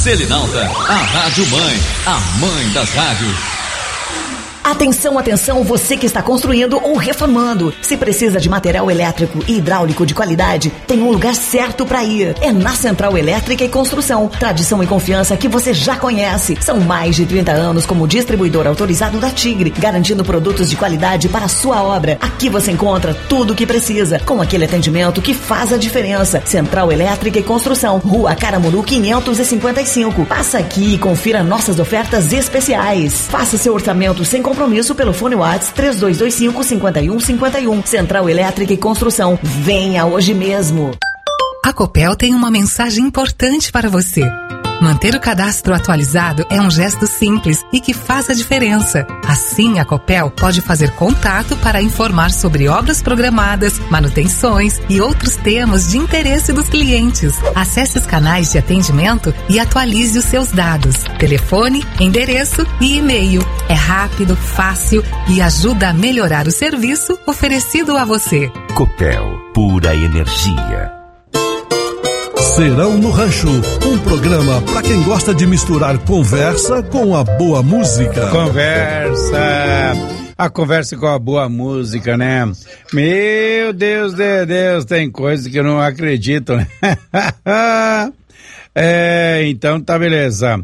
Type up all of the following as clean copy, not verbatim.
Selinalta, a Rádio Mãe, a mãe das rádios. Atenção, atenção, você que está construindo ou reformando. Se precisa de material elétrico e hidráulico de qualidade, tem um lugar certo para ir. É na Central Elétrica e Construção. Tradição e confiança que você já conhece. São mais de 30 anos como distribuidor autorizado da Tigre, garantindo produtos de qualidade para a sua obra. Aqui você encontra tudo o que precisa, com aquele atendimento que faz a diferença. Central Elétrica e Construção, Rua Caramuru 555. Passa aqui e confira nossas ofertas especiais. Faça seu orçamento sem compromisso pelo fone WhatsApp 3225-5151. Central Elétrica e Construção. Venha hoje mesmo. A Copel tem uma mensagem importante para você. Manter o cadastro atualizado é um gesto simples e que faz a diferença. Assim, a Copel pode fazer contato para informar sobre obras programadas, manutenções e outros temas de interesse dos clientes. Acesse os canais de atendimento e atualize os seus dados. Telefone, endereço e e-mail. É rápido, fácil e ajuda a melhorar o serviço oferecido a você. Copel, pura energia. Serão no Rancho, um programa para quem gosta de misturar conversa com a boa música. A conversa com a boa música, né? Meu Deus de Deus, tem coisa que eu não acredito, né? Então tá beleza.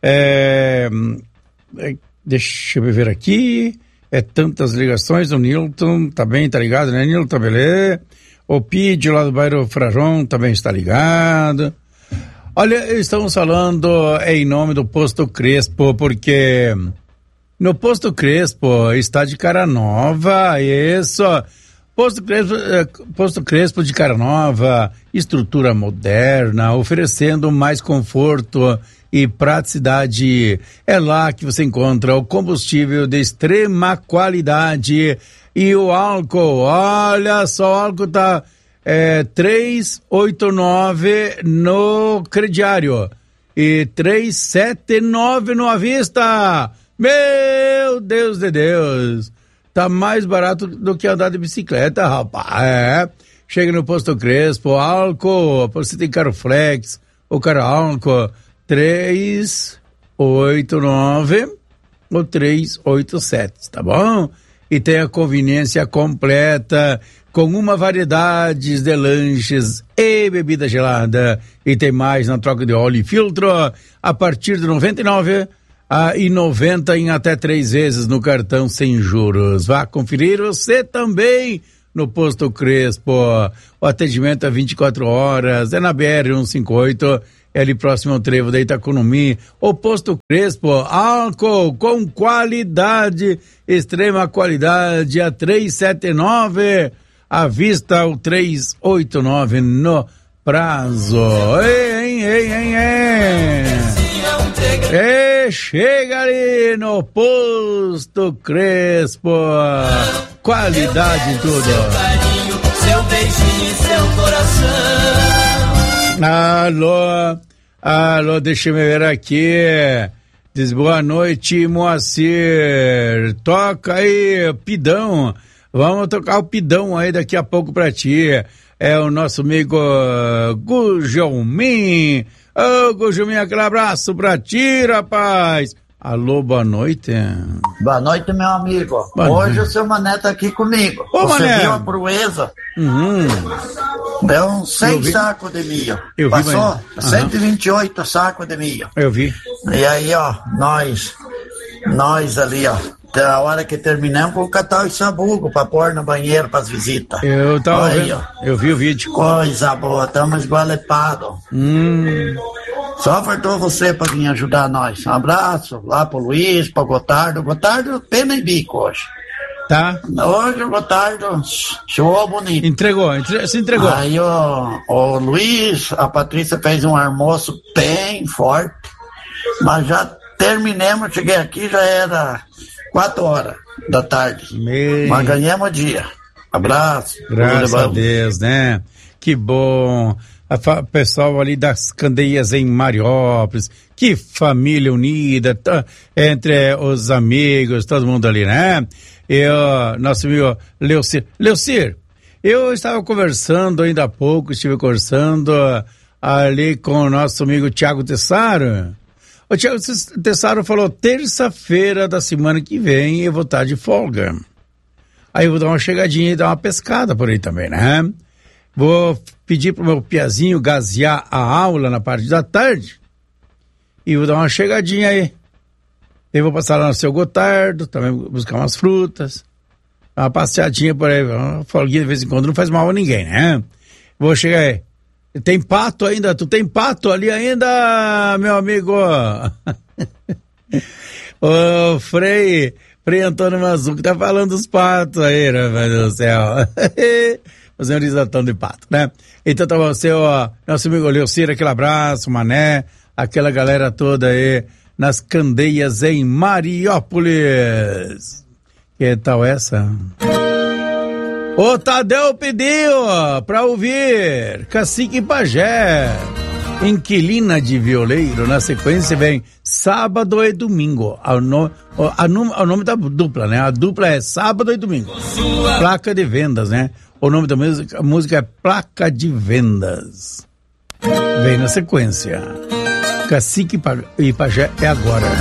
Deixa eu ver aqui. Tantas ligações, o Nilton tá bem, tá ligado, né? Nilton, beleza? O Pídio lá do bairro Frajon também está ligado. Olha, estamos falando em nome do Posto Crespo, porque no Posto Crespo está de cara nova, isso. Posto Crespo de cara nova, estrutura moderna, oferecendo mais conforto e praticidade. É lá que você encontra o combustível de extrema qualidade. E o álcool, olha só, o álcool tá 3,89 no crediário e 3,79 no à vista. Meu Deus de Deus, tá mais barato do que andar de bicicleta, rapaz. Chega no Posto Crespo, álcool, você tem carro flex, o carro álcool, 3,89 ou 3,87, tá bom? E tem a conveniência completa, com uma variedade de lanches e bebida gelada. E tem mais na troca de óleo e filtro, a partir de R$ 99,90 em até 3 vezes no cartão sem juros. Vá conferir você também no Posto Crespo. O atendimento é 24 horas, é na BR-158, é ali próximo ao trevo da Itaconumi. O Posto Crespo, álcool com qualidade, extrema qualidade, a 3,79, à vista o 3,89 no prazo. Chega ali no Posto Crespo, qualidade em tudo. Seu carinho, seu beijinho, seu coração. Alô, deixa eu ver aqui. Diz boa noite, Moacir. Toca aí, Pidão. Vamos tocar o Pidão aí daqui a pouco pra ti. É o nosso amigo Gujomin. Ô, Gujomin, aquele abraço pra ti, rapaz. Alô, boa noite. Boa noite, meu amigo. Hoje o seu Mané tá aqui comigo. Ô, você Mané, viu a proeza? Deu 100 sacos de milho. Eu Passou vi, 128 sacos de milho. Eu vi. E aí, ó, nós ali, ó, até a hora que terminamos, vamos catar os sabugo pra pôr no banheiro pras visitas. Eu tava aí, vendo, ó. eu vi o vídeo. Coisa boa, estamos esgualepados. Só faltou você pra vir ajudar nós. Um abraço lá pro Luiz, pro Gotardo. Gotardo, pena em bico hoje. Tá. Hoje o Gotardo show bonito. Se entregou. Aí o Luiz, a Patrícia fez um almoço bem forte, mas já terminamos, cheguei aqui, já era 4 horas da tarde. Mas ganhamos o dia. Abraço. Graças a Deus, né? Que bom. Pessoal ali das Candeias em Mariópolis, que família unida, entre os amigos, todo mundo ali, né? E nosso amigo Leucir, eu estava conversando ainda há pouco, estive conversando ali com o nosso amigo Thiago Tessaro. O Thiago Tessaro falou, terça-feira da semana que vem eu vou estar de folga. Aí eu vou dar uma chegadinha e dar uma pescada por aí também, né? Vou pedir pro meu piazinho gazear a aula na parte da tarde e vou dar uma chegadinha aí. Eu vou passar lá no Seu Gotardo, também buscar umas frutas, uma passeadinha por aí, uma folguinha de vez em quando não faz mal a ninguém, né? Vou chegar aí. Tem pato ainda? Tu tem pato ali ainda, meu amigo? Ô, Frei Antônio Mazuco tá falando dos patos aí, né, meu Deus do céu. Fazer um risotão de pato, né? Então tá bom, nosso amigo Leocir, aquele abraço, Mané, aquela galera toda aí nas Candeias em Mariópolis. Que tal essa? O Tadeu pediu pra ouvir Cacique Pajé, Inquilina de Violeiro. Na sequência vem Sábado e Domingo. O nome da dupla, né? A dupla é Sábado e Domingo. Placa de vendas, né? O nome da música é Placa de Vendas. Vem na sequência. Cacique e Pajé é agora.